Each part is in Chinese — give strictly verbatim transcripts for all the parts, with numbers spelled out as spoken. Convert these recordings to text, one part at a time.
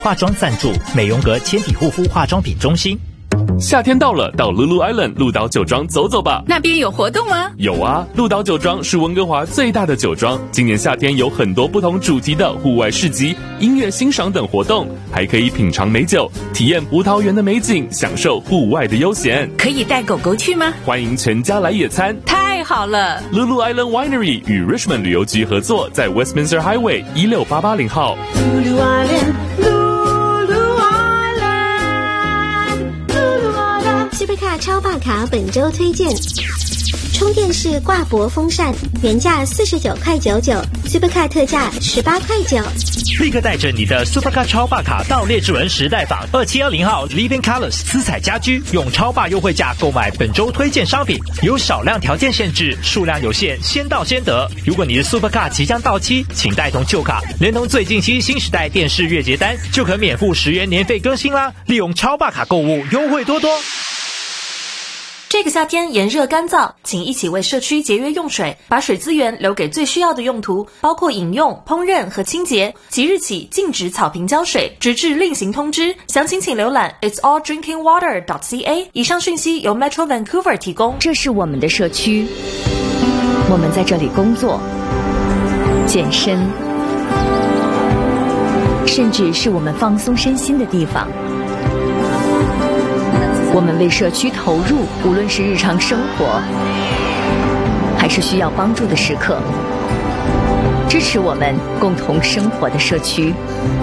化妆赞助美容阁纤体护肤化妆品中心。 夏天到了，到 Lulu Island 鹿岛酒庄走走吧。 那边有活动吗？ 有啊，鹿岛酒庄是温哥华最大的酒庄，今年夏天有很多不同主题的户外市集、音乐欣赏等活动，还可以品尝美酒，体验葡萄园的美景，享受户外的悠闲。 可以带狗狗去吗？ 欢迎全家来野餐。 太好了 ！Lulu Island Winery 与 Richmond 旅游局合作，在 Westminster Highway 一六八八零号。 Lulu Island。Lulu Island。Supercar 超霸卡本周推荐：充电式挂脖风扇，原价四十九块九九 ，Supercar 特价十八块九。 立刻带着你的 Supercar 超霸卡到列治文时代坊二七二零号 Living Colors 私彩家居，用超霸优惠价购买本周推荐商品，有少量条件限制，数量有限，先到先得。如果你的 Supercar 即将到期，请带同旧卡，连同最近期新时代电视月结单，就可免付十元年费更新啦！利用超霸卡购物，优惠多多。 这个夏天炎热干燥，请一起为社区节约用水，把水资源留给最需要的用途，包括饮用、烹饪和清洁。即日起禁止草坪浇水，直至另行通知。详情请浏览 its all drinking water dot c a。 以上讯息由 Metro Vancouver 提供。 这是我们的社区，我们在这里工作、健身，甚至是我们放松身心的地方。我们为社区投入，无论是日常生活还是需要帮助的时刻，支持我们共同生活的社区。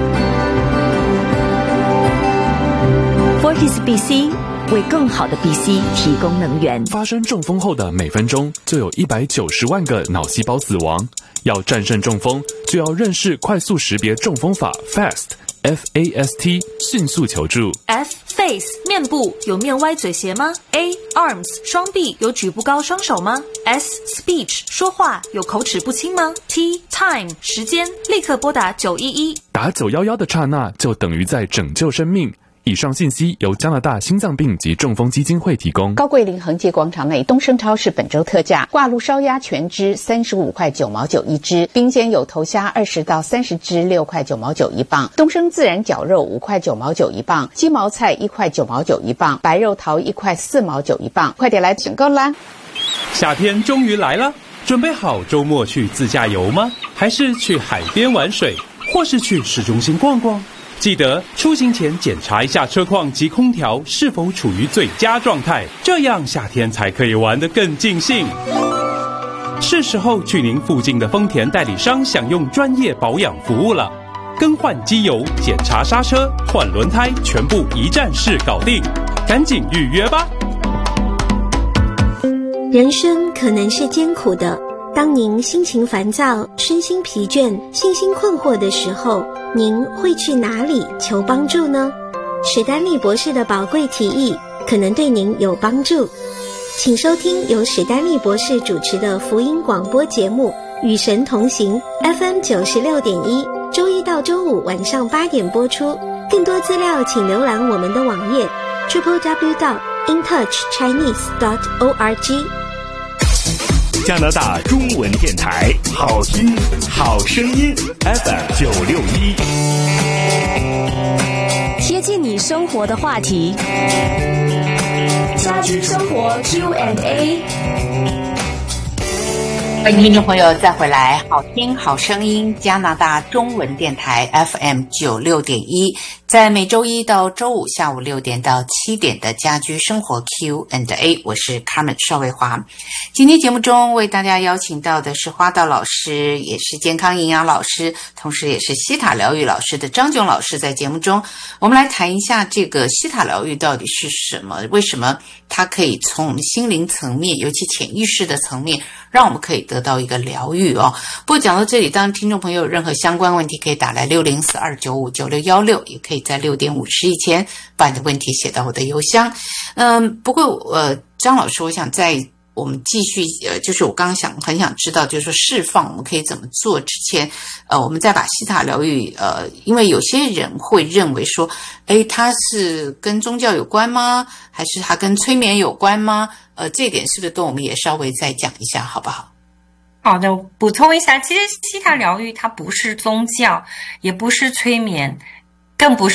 Fortis B C 为更好的 B C 提供能源。 发生中风后的每分钟就有一百九十万个脑细胞死亡，要战胜中风，就要认识快速识别中风法 FAST。F A S T 迅速求助。 F Face 面部有面歪嘴斜吗？ A Arms 双臂有举不高双手吗？ S Speech 说话有口齿不清吗？ T Time 时间立刻拨打九一一。 打九一一的刹那就等于在拯救生命。以上信息由加拿大心脏病及中风基金会提供。 高桂林恒记广场内东升超市本周特价，挂鹿烧鸭全只三十五块九毛九一只，冰鲜有头虾二十到三十只六块九毛九一磅，东升自然绞肉五块九毛九一磅，鸡毛菜一块九毛九一磅，白肉桃一块四毛九一磅，快点来选购啦！ 夏天终于来了，准备好周末去自驾游吗？还是去海边玩水，或是去市中心逛逛？记得出行前检查一下车况及空调是否处于最佳状态，这样夏天才可以玩得更尽兴。是时候去您附近的丰田代理商享用专业保养服务了，更换机油、检查刹车、换轮胎，全部一站式搞定，赶紧预约吧。 人生可能是艰苦的，当您心情烦躁、身心疲倦、信心困惑的时候，您会去哪里求帮助呢？史丹利博士的宝贵提议可能对您有帮助，请收听由史丹利博士主持的福音广播节目《与神同行》 F M 九十六点一，周一到周五晚上八点播出。更多资料请浏览我们的网页 triple w dot in touch chinese dot org。 加拿大中文电台，好听好声音 F M 九六一， 贴近你生活的话题， 家居生活 Q and A。 欢迎听众朋友再回来，好听好声音加拿大中文电台 F M 九六点一，在每周一到周五下午六点到七点的家居生活 Q and A， 我是 Carmen 邵卫华。今天节目中为大家邀请到的是花道老师，也是健康营养老师，同时也是西塔疗愈老师的张炯老师。在节目中我们来谈一下这个西塔疗愈到底是什么，为什么它可以从我们心灵层面，尤其潜意识的层面，让我们可以得到一个疗愈哦。不过讲到这里，当听众朋友有任何相关问题，可以打来六零四二九五九六一六，也可以在六点五十以前把你的问题写到我的邮箱。嗯，不过呃，张老师，我想在我们继续呃，就是我刚刚想很想知道，就是说释放我们可以怎么做之前，呃，我们再把西塔疗愈呃，因为有些人会认为说，诶，它是跟宗教有关吗？还是它跟催眠有关吗？呃，这一点是不是跟我们也稍微再讲一下，好不好？ 好的，补充一下，其实西塔疗愈它不是宗教，也不是催眠，更不是